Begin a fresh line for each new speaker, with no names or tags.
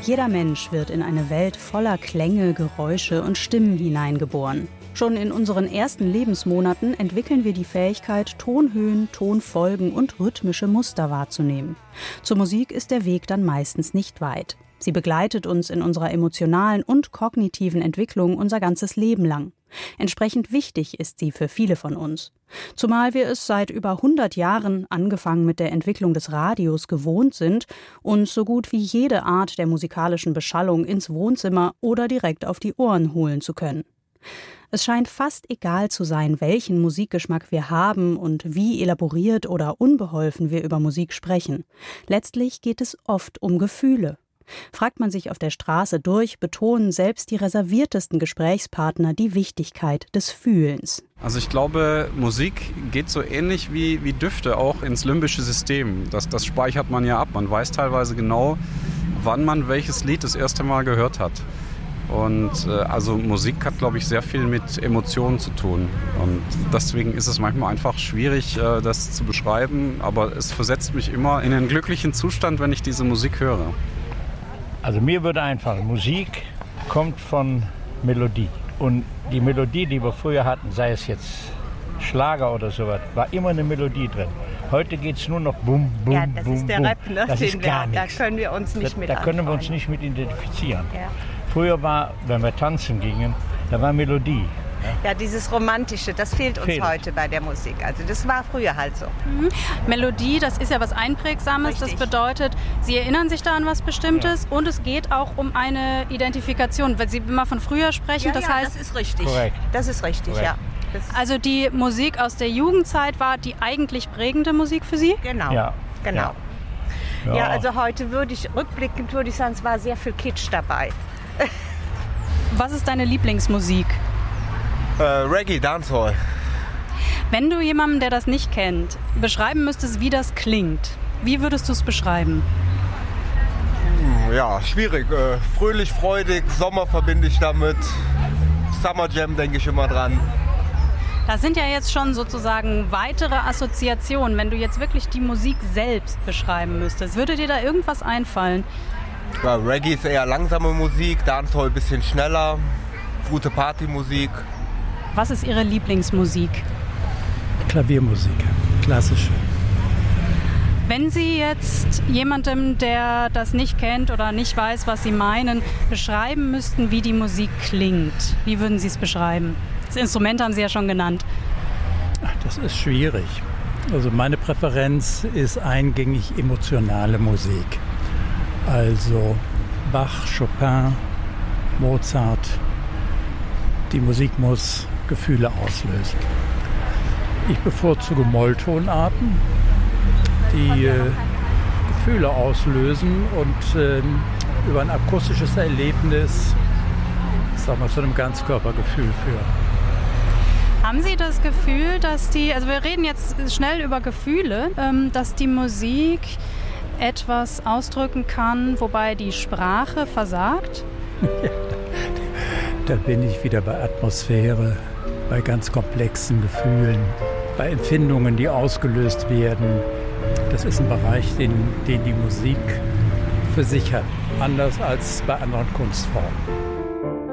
Jeder Mensch wird in eine Welt voller Klänge, Geräusche und Stimmen hineingeboren. Schon in unseren ersten Lebensmonaten entwickeln wir die Fähigkeit, Tonhöhen, Tonfolgen und rhythmische Muster wahrzunehmen. Zur Musik ist der Weg dann meistens nicht weit. Sie begleitet uns in unserer emotionalen und kognitiven Entwicklung unser ganzes Leben lang. Entsprechend wichtig ist sie für viele von uns. Zumal wir es seit über 100 Jahren, angefangen mit der Entwicklung des Radios, gewohnt sind, uns so gut wie jede Art der musikalischen Beschallung ins Wohnzimmer oder direkt auf die Ohren holen zu können. Es scheint fast egal zu sein, welchen Musikgeschmack wir haben und wie elaboriert oder unbeholfen wir über Musik sprechen. Letztlich geht es oft um Gefühle. Fragt man sich auf der Straße durch, betonen selbst die reserviertesten Gesprächspartner die Wichtigkeit des Fühlens.
Also ich glaube, Musik geht so ähnlich wie Düfte auch ins limbische System. Das speichert man ja ab. Man weiß teilweise genau, wann man welches Lied das erste Mal gehört hat. Und also Musik hat, glaube ich, sehr viel mit Emotionen zu tun. Und deswegen ist es manchmal einfach schwierig, das zu beschreiben. Aber es versetzt mich immer in einen glücklichen Zustand, wenn ich diese Musik höre.
Also mir würde einfallen, Musik kommt von Melodie. Und die Melodie, die wir früher hatten, sei es jetzt Schlager oder sowas, war immer eine Melodie drin. Heute geht es nur noch bum, bum,
ja, das
bum,
ist der
bum.
Rap, ne?
Das ist gar nichts.
Da können wir uns nicht mit
Da können wir uns nicht mit identifizieren.
Ja.
Früher war, wenn wir tanzen gingen, da war Melodie.
Ja, dieses Romantische, das fehlt uns heute bei der Musik. Also das war früher halt so.
Melodie, das ist ja was Einprägsames.
Richtig.
Das bedeutet, Sie erinnern sich da an was Bestimmtes und es geht auch um eine Identifikation. Wenn Sie immer von früher sprechen, das heißt...
das ist richtig.
Korrekt.
Das ist richtig,
Korrekt.
ja.
Also die Musik aus der Jugendzeit war die eigentlich prägende Musik für Sie?
Genau,
Ja.
genau.
Ja.
Ja, also heute rückblickend würde ich sagen, es war sehr viel Kitsch dabei.
Was ist deine Lieblingsmusik?
Reggae, Dancehall.
Wenn du jemandem, der das nicht kennt, beschreiben müsstest, wie das klingt, wie würdest du es beschreiben?
Ja, schwierig. Fröhlich, freudig, Sommer verbinde ich damit. Summer Jam denke ich immer dran.
Das sind ja jetzt schon sozusagen weitere Assoziationen. Wenn du jetzt wirklich die Musik selbst beschreiben müsstest, würde dir da irgendwas einfallen?
Ja, Reggae ist eher langsame Musik, Dancehall ein bisschen schneller, gute Partymusik.
Was ist Ihre Lieblingsmusik?
Klaviermusik, klassische.
Wenn Sie jetzt jemandem, der das nicht kennt oder nicht weiß, was Sie meinen, beschreiben müssten, wie die Musik klingt, wie würden Sie es beschreiben? Das Instrument haben Sie ja schon genannt.
Ach, das ist schwierig. Also meine Präferenz ist eingängig emotionale Musik. Also Bach, Chopin, Mozart. Die Musik muss Gefühle auslösen. Ich bevorzuge Molltonarten, die Gefühle auslösen und über ein akustisches Erlebnis, sagen wir, zu einem Ganzkörpergefühl führen.
Haben Sie das Gefühl, dass also wir reden jetzt schnell über Gefühle, dass die Musik etwas ausdrücken kann, wobei die Sprache versagt?
Da bin ich wieder bei Atmosphäre, bei ganz komplexen Gefühlen, bei Empfindungen, die ausgelöst werden. Das ist ein Bereich, den die Musik für sich hat, anders als bei anderen Kunstformen.